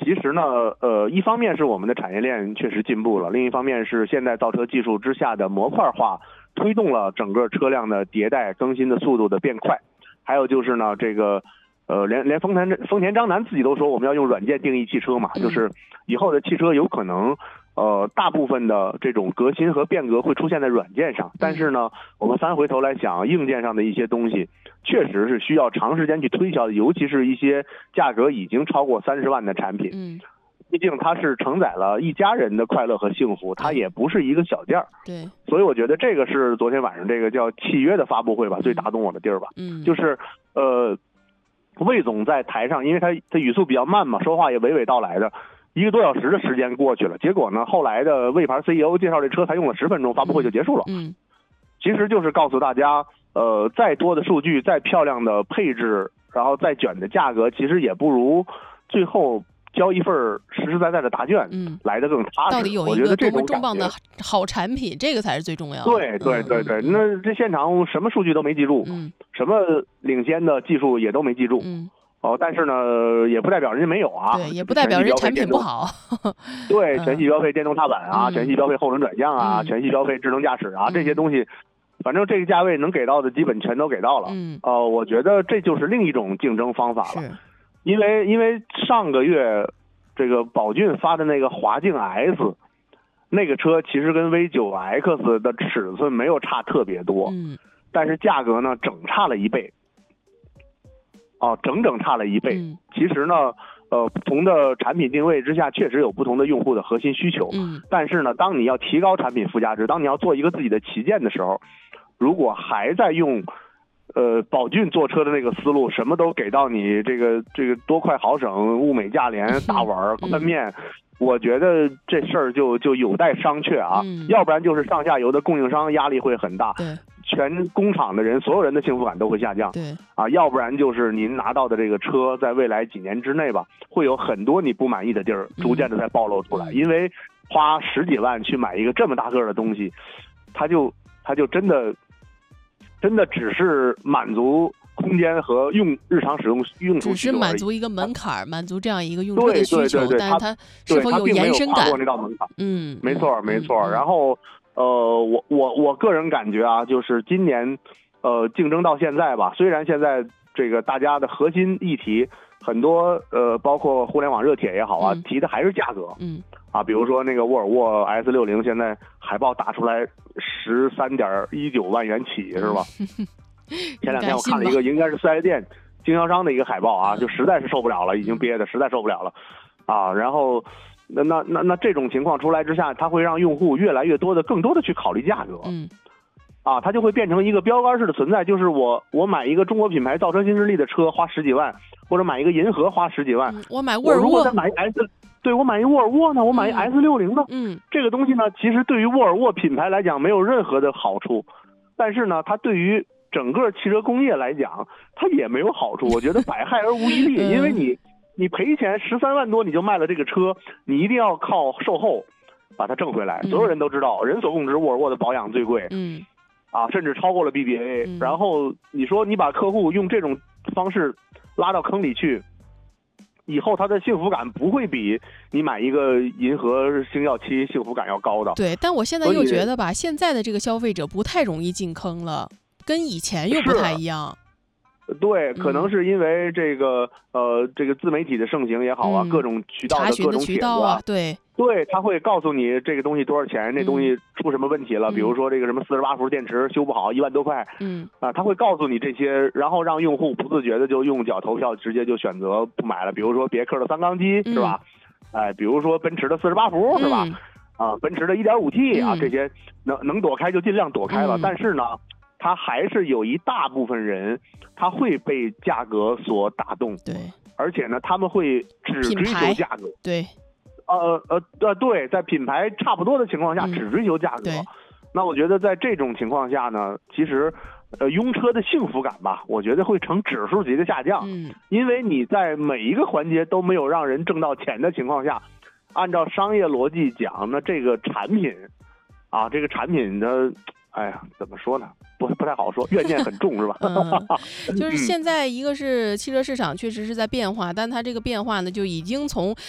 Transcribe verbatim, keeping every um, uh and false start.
其实呢，呃，一方面是我们的产业链确实进步了，另一方面是现代造车技术之下的模块化，推动了整个车辆的迭代更新的速度的变快。还有就是呢，这个，呃，连连丰田丰田章男自己都说我们要用软件定义汽车嘛，就是以后的汽车有可能。呃，大部分的这种革新和变革会出现在软件上，但是呢，我们翻回头来想，硬件上的一些东西，确实是需要长时间去推销的，尤其是一些价格已经超过三十万的产品。 嗯， 毕竟它是承载了一家人的快乐和幸福，它也不是一个小件儿。 对， 所以我觉得这个是昨天晚上这个叫契约的发布会吧，最打动我的地儿吧。 嗯， 就是呃，魏总在台上，因为他他语速比较慢嘛，说话也娓娓道来的。一个多小时的时间过去了，结果呢，后来的魏牌 C E O 介绍这车才用了十分钟，发布会就结束了。 嗯， 其实就是告诉大家，呃，再多的数据，再漂亮的配置，然后再卷的价格，其实也不如最后交一份实实在在的答卷， 嗯， 来得更踏实。 到底有一个多么重磅的好产品，这个才是最重要的。 对对对对，嗯、那这现场什么数据都没记住， 嗯， 什么领先的技术也都没记住， 嗯。 哦，但是呢，也不代表人家没有啊， 对，也不代表人产品不好。 对，全系标配电动踏板啊， 嗯、 全系标配后轮转向啊， 嗯、 全系标配智能驾驶啊， 嗯、 这些东西，反正这个价位能给到的基本全都给到了。 嗯， 呃，我觉得这就是另一种竞争方法了。 是， 因为因为上个月这个宝骏发的那个华境 S， 那个车其实跟 V 九 X 的尺寸没有差特别多， 嗯， 但是价格呢整差了一倍。哦，整整差了一倍。 嗯、 其实呢，呃，不同的产品定位之下，确实有不同的用户的核心需求。 嗯， 但是呢，当你要提高产品附加值，当你要做一个自己的旗舰的时候，如果还在用，呃，宝骏做车的那个思路，什么都给到你，这个这个多快好省，物美价廉，大碗宽面。嗯我觉得这事儿就就有待商榷啊， 嗯、 要不然就是上下游的供应商压力会很大， 对， 全工厂的人所有人的幸福感都会下降， 对啊，要不然就是您拿到的这个车在未来几年之内吧，会有很多你不满意的地儿，逐渐的在暴露出来， 嗯、 因为花十几万去买一个这么大个的东西，它就它就真的真的只是满足空间和用日常使用用途， 只是满足一个门槛，满足这样一个用车的需求，但是它是否有延伸感？ 跨过那道门槛， 嗯， 没错没错。 嗯、 然后呃，我我我个人感觉啊，就是今年呃竞争到现在吧，虽然现在这个大家的核心议题很多，呃，包括互联网热帖也好啊， 嗯、 提的还是价格， 嗯啊，比如说那个沃尔沃 S 六十 现在海报打出来十三点一九万元起，是吧？前两天我看了一个，应该是四 S 店经销商的一个海报啊，就实在是受不了了，已经憋的实在受不了了，啊，然后那那那那这种情况出来之下，它会让用户越来越多的、更多的去考虑价格， 嗯， 啊，它就会变成一个标杆式的存在，就是我我买一个中国品牌造车新势力的车花十几万，或者买一个银河花十几万， 嗯、我买沃尔沃， 如果再买一 S， 对我买一沃尔沃呢，我买一 S 六十 呢， 嗯， 这个东西呢，其实对于沃尔沃品牌来讲没有任何的好处，但是呢，它对于整个汽车工业来讲，它也没有好处，我觉得百害而无一利，因为你你赔钱十三万多你就卖了这个车，你一定要靠售后把它挣回来。所有人都知道，人所共知，沃尔沃的保养最贵， 嗯， 啊，甚至超过了 B B A、 嗯。 然后你说你把客户用这种方式拉到坑里去，以后他的幸福感不会比你买一个银河星耀七幸福感要高的。 对，但我现在又觉得吧，现在的这个消费者不太容易进坑了。跟以前又不太一样， 对，可能是因为这个、嗯、呃，这个自媒体的盛行也好啊，嗯、各种渠道的各种渠道啊，对对，他会告诉你这个东西多少钱，这东西出什么问题了， 嗯、 比如说这个什么四十八伏电池修不好一万多块， 嗯啊，他会告诉你这些，然后让用户不自觉的就用脚投票，直接就选择不买了。比如说别克的三缸机、嗯、是吧？哎，比如说奔驰的四十八伏、嗯、是吧？啊，奔驰的 一点五 T 啊， 嗯、 这些能能躲开就尽量躲开了， 嗯、 但是呢。它还是有一大部分人，他会被价格所打动， 对， 而且呢，他们会只追求价格， 对， 呃呃呃，对，在品牌差不多的情况下，只追求价格。 嗯、 那我觉得在这种情况下呢，其实，呃，拥车的幸福感吧，我觉得会呈指数级的下降， 嗯， 因为你在每一个环节都没有让人挣到钱的情况下，按照商业逻辑讲，那这个产品，啊，这个产品的。哎呀，怎么说呢？不不太好说，怨念很重，是吧？ 嗯，就是现在一个是汽车市场确实是在变化，但它这个变化呢，就已经从